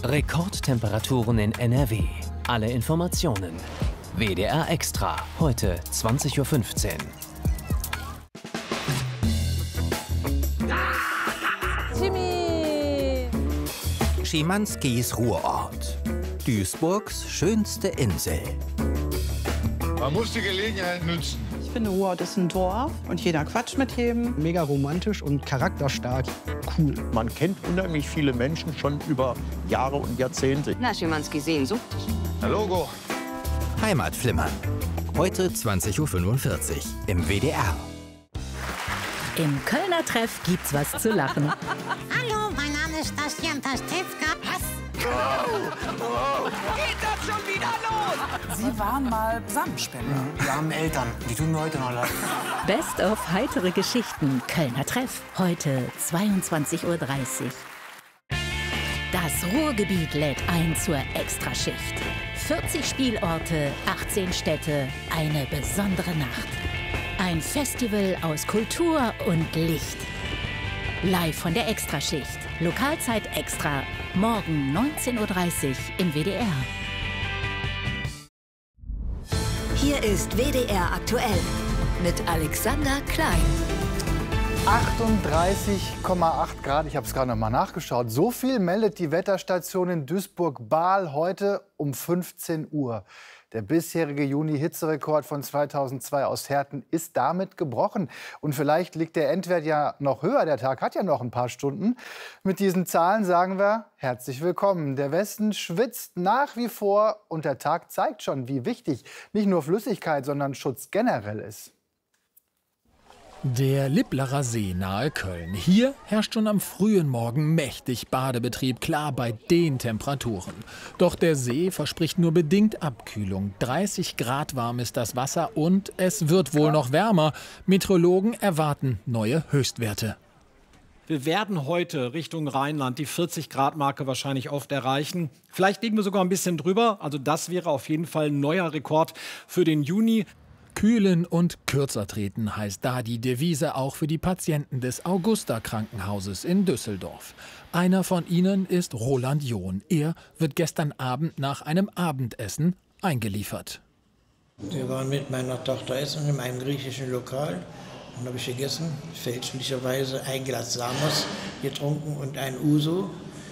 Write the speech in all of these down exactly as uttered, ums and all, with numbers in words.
Rekordtemperaturen in N R W. Alle Informationen. W D R Extra, heute zwanzig Uhr fünfzehn. Timmy! Schimanskis Ruhrort. Duisburgs schönste Insel. Man muss die Gelegenheit nutzen. Ich finde, Ruhrort ist ein Dorf und jeder quatscht mit jedem. Mega romantisch und charakterstark. Cool. Man kennt unheimlich viele Menschen schon über Jahre und Jahrzehnte. Na, Schimanski Sehnsucht. Herr Logo. Heimatflimmern. Heute zwanzig Uhr fünfundvierzig im W D R. Im Kölner Treff gibt's was zu lachen. Hallo, mein Name ist Bastian Pastewka. Was? Oh, oh. Geht das schon wieder los? Sie waren mal Samenspender. Wir haben Eltern, die tun mir heute noch leid. Best of heitere Geschichten. Kölner Treff. Heute zweiundzwanzig Uhr dreißig. Das Ruhrgebiet lädt ein zur Extraschicht. vierzig Spielorte, achtzehn Städte, eine besondere Nacht. Ein Festival aus Kultur und Licht. Live von der Extraschicht. Lokalzeit extra. Morgen neunzehn Uhr dreißig im W D R. Hier ist W D R aktuell mit Alexander Klein. achtunddreißig Komma acht Grad, ich habe es gerade noch mal nachgeschaut. So viel meldet die Wetterstation in Duisburg-Bahl heute um fünfzehn Uhr. Der bisherige Juni-Hitzerekord von zweitausendzwei aus Herten ist damit gebrochen. Und vielleicht liegt der Endwert ja noch höher. Der Tag hat ja noch ein paar Stunden. Mit diesen Zahlen sagen wir herzlich willkommen. Der Westen schwitzt nach wie vor und der Tag zeigt schon, wie wichtig nicht nur Flüssigkeit, sondern Schutz generell ist. Der Lipplerer See nahe Köln. Hier herrscht schon am frühen Morgen mächtig Badebetrieb, klar bei den Temperaturen. Doch der See verspricht nur bedingt Abkühlung. dreißig Grad warm ist das Wasser und es wird wohl noch wärmer. Meteorologen erwarten neue Höchstwerte. Wir werden heute Richtung Rheinland die vierzig Grad Marke wahrscheinlich oft erreichen. Vielleicht liegen wir sogar ein bisschen drüber. Also das wäre auf jeden Fall ein neuer Rekord für den Juni. Kühlen und kürzer treten heißt da die Devise auch für die Patienten des Augusta-Krankenhauses in Düsseldorf. Einer von ihnen ist Roland John. Er wird gestern Abend nach einem Abendessen eingeliefert. Wir waren mit meiner Tochter essen in einem griechischen Lokal. Dann habe ich gegessen, fälschlicherweise ein Glas Samos getrunken und ein Uso.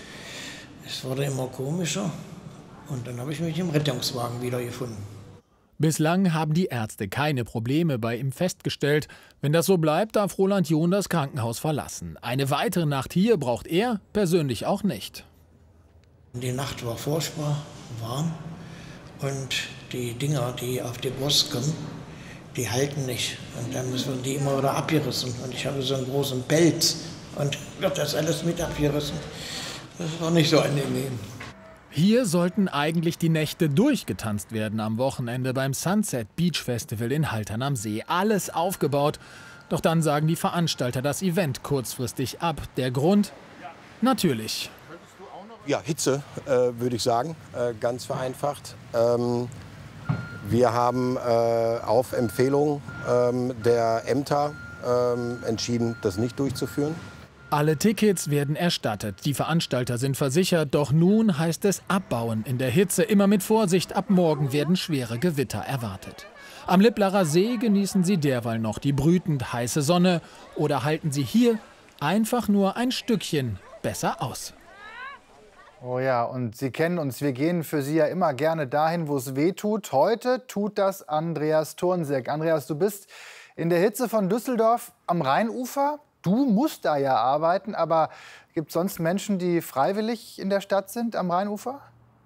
Es wurde immer komischer und dann habe ich mich im Rettungswagen wiedergefunden. Bislang haben die Ärzte keine Probleme bei ihm festgestellt. Wenn das so bleibt, darf Roland John das Krankenhaus verlassen. Eine weitere Nacht hier braucht er persönlich auch nicht. Die Nacht war furchtbar warm und die Dinger, die auf die Brust kommen, die halten nicht. Und dann müssen die immer wieder abgerissen. Und ich habe so einen großen Pelz und wird das alles mit abgerissen. Das war nicht so angenehm. Hier sollten eigentlich die Nächte durchgetanzt werden am Wochenende beim Sunset Beach Festival in Haltern am See. Alles aufgebaut. Doch dann sagen die Veranstalter das Event kurzfristig ab. Der Grund? Natürlich. Ja, Hitze, äh, würde ich sagen, äh, ganz vereinfacht. Ähm, wir haben äh, auf Empfehlung ähm, der Ämter ähm, entschieden, das nicht durchzuführen. Alle Tickets werden erstattet, die Veranstalter sind versichert, doch nun heißt es abbauen in der Hitze. Immer mit Vorsicht, ab morgen werden schwere Gewitter erwartet. Am Lipplerer See genießen Sie derweil noch die brütend heiße Sonne oder halten Sie hier einfach nur ein Stückchen besser aus. Oh ja, und Sie kennen uns, wir gehen für Sie ja immer gerne dahin, wo es weh tut. Heute tut das Andreas Turnseck. Andreas, du bist in der Hitze von Düsseldorf am Rheinufer. Du musst da ja arbeiten, aber gibt es sonst Menschen, die freiwillig in der Stadt sind am Rheinufer?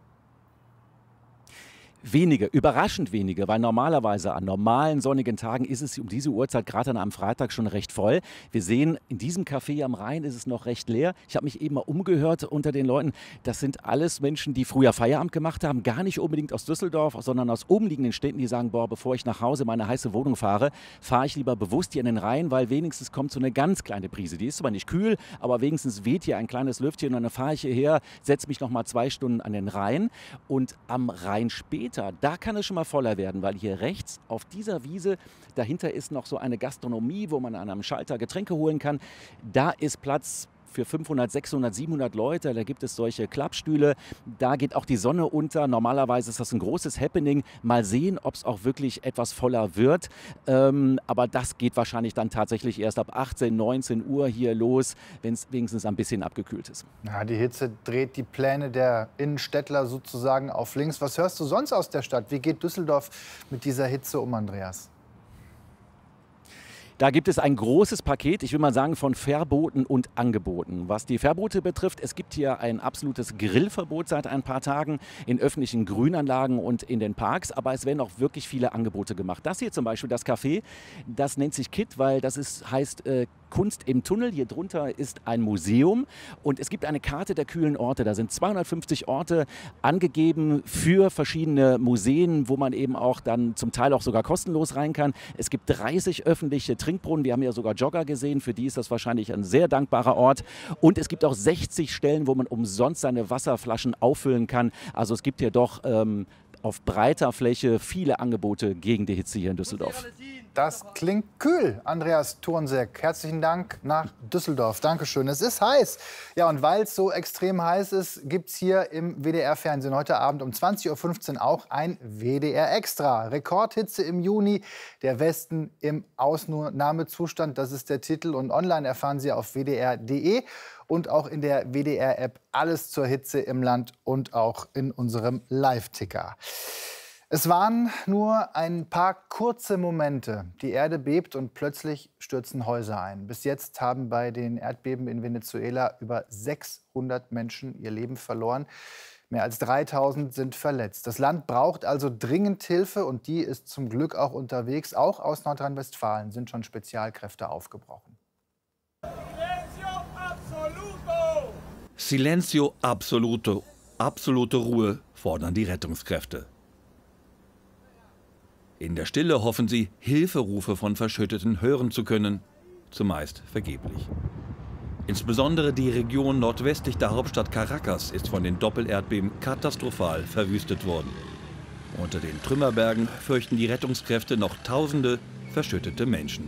Wenige, überraschend wenige, weil normalerweise an normalen sonnigen Tagen ist es um diese Uhrzeit gerade an einem Freitag schon recht voll. Wir sehen, in diesem Café am Rhein ist es noch recht leer. Ich habe mich eben mal umgehört unter den Leuten. Das sind alles Menschen, die früher Feierabend gemacht haben, gar nicht unbedingt aus Düsseldorf, sondern aus umliegenden Städten, die sagen, boah, bevor ich nach Hause meine heiße Wohnung fahre, fahre ich lieber bewusst hier in den Rhein, weil wenigstens kommt so eine ganz kleine Brise. Die ist zwar nicht kühl, aber wenigstens weht hier ein kleines Lüftchen und dann fahre ich hierher, setze mich noch mal zwei Stunden an den Rhein und am Rhein später, da kann es schon mal voller werden, weil hier rechts auf dieser Wiese, dahinter ist noch so eine Gastronomie, wo man an einem Schalter Getränke holen kann. Da ist Platz für fünfhundert, sechshundert, siebenhundert Leute. Da gibt es solche Klappstühle. Da geht auch die Sonne unter. Normalerweise ist das ein großes Happening. Mal sehen, ob es auch wirklich etwas voller wird. Ähm, aber das geht wahrscheinlich dann tatsächlich erst ab achtzehn, neunzehn Uhr hier los, wenn es wenigstens ein bisschen abgekühlt ist. Ja, die Hitze dreht die Pläne der Innenstädtler sozusagen auf links. Was hörst du sonst aus der Stadt? Wie geht Düsseldorf mit dieser Hitze um, Andreas? Da gibt es ein großes Paket, ich will mal sagen, von Verboten und Angeboten. Was die Verbote betrifft, es gibt hier ein absolutes Grillverbot seit ein paar Tagen in öffentlichen Grünanlagen und in den Parks. Aber es werden auch wirklich viele Angebote gemacht. Das hier zum Beispiel, das Café, das nennt sich Kit, weil das ist, heißt äh, Kunst im Tunnel. Hier drunter ist ein Museum und es gibt eine Karte der kühlen Orte. Da sind zweihundertfünfzig Orte angegeben für verschiedene Museen, wo man eben auch dann zum Teil auch sogar kostenlos rein kann. Es gibt dreißig öffentliche Trinkbrunnen. Wir haben ja sogar Jogger gesehen. Für die ist das wahrscheinlich ein sehr dankbarer Ort. Und es gibt auch sechzig Stellen, wo man umsonst seine Wasserflaschen auffüllen kann. Also es gibt hier doch ähm, auf breiter Fläche viele Angebote gegen die Hitze hier in Düsseldorf. Das klingt kühl, Andreas Thornseck. Herzlichen Dank nach Düsseldorf. Dankeschön. Es ist heiß. Ja, und weil es so extrem heiß ist, gibt es hier im W D R-Fernsehen heute Abend um zwanzig Uhr fünfzehn auch ein W D R Extra. Rekordhitze im Juni, der Westen im Ausnahmezustand. Das ist der Titel. Und online erfahren Sie auf w d r punkt d e und auch in der W D R-App alles zur Hitze im Land und auch in unserem Live-Ticker. Es waren nur ein paar kurze Momente. Die Erde bebt und plötzlich stürzen Häuser ein. Bis jetzt haben bei den Erdbeben in Venezuela über sechshundert Menschen ihr Leben verloren. Mehr als dreitausend sind verletzt. Das Land braucht also dringend Hilfe und die ist zum Glück auch unterwegs. Auch aus Nordrhein-Westfalen sind schon Spezialkräfte aufgebrochen. Silencio absoluto. Absolute Ruhe fordern die Rettungskräfte. In der Stille hoffen sie, Hilferufe von Verschütteten hören zu können, zumeist vergeblich. Insbesondere die Region nordwestlich der Hauptstadt Caracas ist von den Doppelerdbeben katastrophal verwüstet worden. Unter den Trümmerbergen fürchten die Rettungskräfte noch tausende verschüttete Menschen.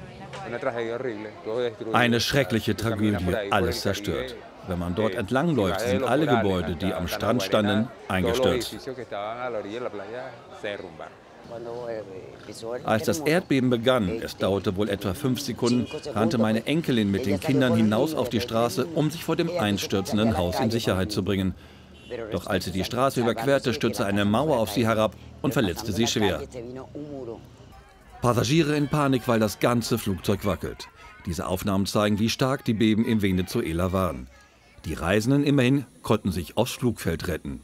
Eine schreckliche Tragödie, alles zerstört. Wenn man dort entlangläuft, sind alle Gebäude, die am Strand standen, eingestürzt. Als das Erdbeben begann, es dauerte wohl etwa fünf Sekunden, rannte meine Enkelin mit den Kindern hinaus auf die Straße, um sich vor dem einstürzenden Haus in Sicherheit zu bringen. Doch als sie die Straße überquerte, stürzte eine Mauer auf sie herab und verletzte sie schwer. Passagiere in Panik, weil das ganze Flugzeug wackelt. Diese Aufnahmen zeigen, wie stark die Beben in Venezuela waren. Die Reisenden immerhin konnten sich aufs Flugfeld retten.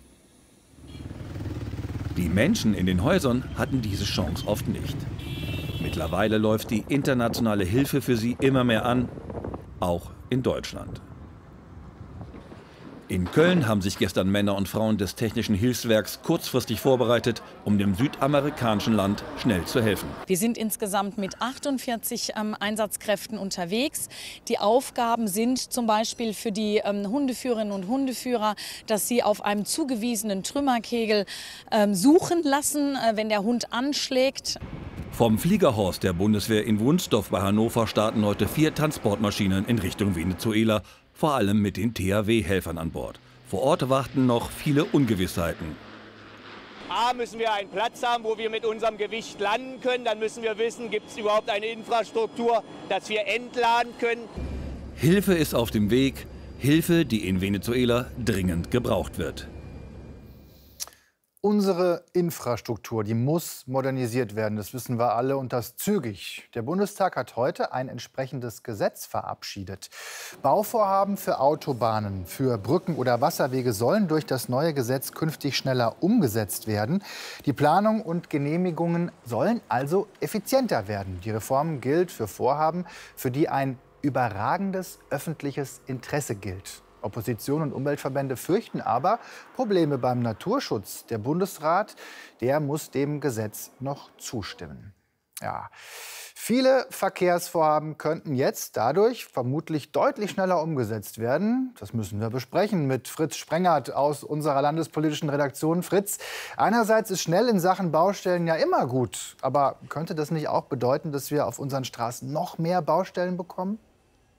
Die Menschen in den Häusern hatten diese Chance oft nicht. Mittlerweile läuft die internationale Hilfe für sie immer mehr an, auch in Deutschland. In Köln haben sich gestern Männer und Frauen des Technischen Hilfswerks kurzfristig vorbereitet, um dem südamerikanischen Land schnell zu helfen. Wir sind insgesamt mit achtundvierzig ähm, Einsatzkräften unterwegs. Die Aufgaben sind zum Beispiel für die ähm, Hundeführerinnen und Hundeführer, dass sie auf einem zugewiesenen Trümmerkegel ähm, suchen lassen, äh, wenn der Hund anschlägt. Vom Fliegerhorst der Bundeswehr in Wunsdorf bei Hannover starten heute vier Transportmaschinen in Richtung Venezuela. Vor allem mit den T H W-Helfern an Bord. Vor Ort warten noch viele Ungewissheiten. A, müssen wir einen Platz haben, wo wir mit unserem Gewicht landen können. Dann müssen wir wissen, gibt es überhaupt eine Infrastruktur, dass wir entladen können. Hilfe ist auf dem Weg. Hilfe, die in Venezuela dringend gebraucht wird. Unsere Infrastruktur, die muss modernisiert werden, das wissen wir alle, und das zügig. Der Bundestag hat heute ein entsprechendes Gesetz verabschiedet. Bauvorhaben für Autobahnen, für Brücken oder Wasserwege sollen durch das neue Gesetz künftig schneller umgesetzt werden. Die Planung und Genehmigungen sollen also effizienter werden. Die Reform gilt für Vorhaben, für die ein überragendes öffentliches Interesse gilt. Opposition und Umweltverbände fürchten aber Probleme beim Naturschutz. Der Bundesrat, der muss dem Gesetz noch zustimmen. Ja. Viele Verkehrsvorhaben könnten jetzt dadurch vermutlich deutlich schneller umgesetzt werden. Das müssen wir besprechen mit Fritz Sprengert aus unserer landespolitischen Redaktion. Fritz, einerseits ist schnell in Sachen Baustellen ja immer gut. Aber könnte das nicht auch bedeuten, dass wir auf unseren Straßen noch mehr Baustellen bekommen?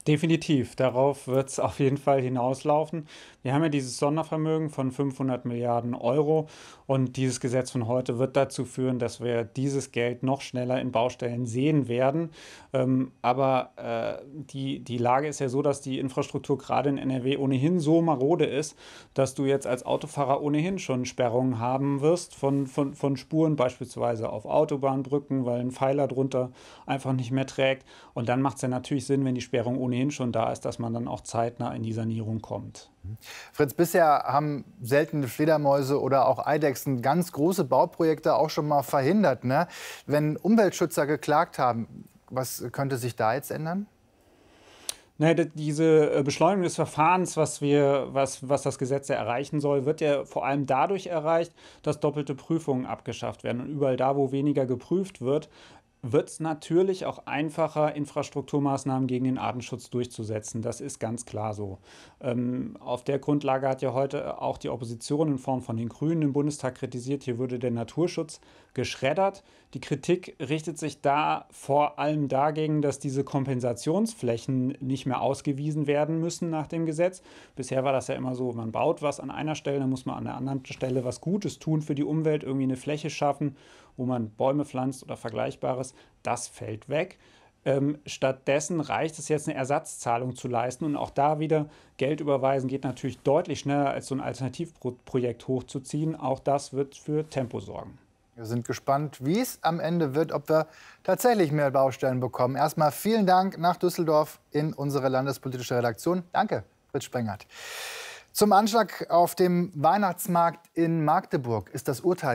Definitiv. Darauf wird es auf jeden Fall hinauslaufen. Wir haben ja dieses Sondervermögen von fünfhundert Milliarden Euro und dieses Gesetz von heute wird dazu führen, dass wir dieses Geld noch schneller in Baustellen sehen werden. Ähm, aber äh, die, die Lage ist ja so, dass die Infrastruktur gerade in N R W ohnehin so marode ist, dass du jetzt als Autofahrer ohnehin schon Sperrungen haben wirst von, von, von Spuren, beispielsweise auf Autobahnbrücken, weil ein Pfeiler drunter einfach nicht mehr trägt. Und dann macht es ja natürlich Sinn, wenn die Sperrung ohnehin schon da ist, dass man dann auch zeitnah in die Sanierung kommt. Fritz, bisher haben seltene Fledermäuse oder auch Eidechsen ganz große Bauprojekte auch schon mal verhindert, ne? Wenn Umweltschützer geklagt haben, was könnte sich da jetzt ändern? Nee, diese Beschleunigung des Verfahrens, was, wir, was, was das Gesetz ja erreichen soll, wird ja vor allem dadurch erreicht, dass doppelte Prüfungen abgeschafft werden. Und überall da, wo weniger geprüft wird, wird es natürlich auch einfacher, Infrastrukturmaßnahmen gegen den Artenschutz durchzusetzen. Das ist ganz klar so. Ähm, auf der Grundlage hat ja heute auch die Opposition in Form von den Grünen im Bundestag kritisiert, hier würde der Naturschutz geschreddert. Die Kritik richtet sich da vor allem dagegen, dass diese Kompensationsflächen nicht mehr ausgewiesen werden müssen nach dem Gesetz. Bisher war das ja immer so, man baut was an einer Stelle, dann muss man an der anderen Stelle was Gutes tun für die Umwelt, irgendwie eine Fläche schaffen, wo man Bäume pflanzt oder Vergleichbares. Das fällt weg. Ähm, stattdessen reicht es jetzt, eine Ersatzzahlung zu leisten. Und auch da wieder Geld überweisen geht natürlich deutlich schneller, als so ein Alternativprojekt hochzuziehen. Auch das wird für Tempo sorgen. Wir sind gespannt, wie es am Ende wird, ob wir tatsächlich mehr Baustellen bekommen. Erstmal vielen Dank nach Düsseldorf in unsere landespolitische Redaktion. Danke, Fritz Sprengert. Zum Anschlag auf dem Weihnachtsmarkt in Magdeburg ist das Urteil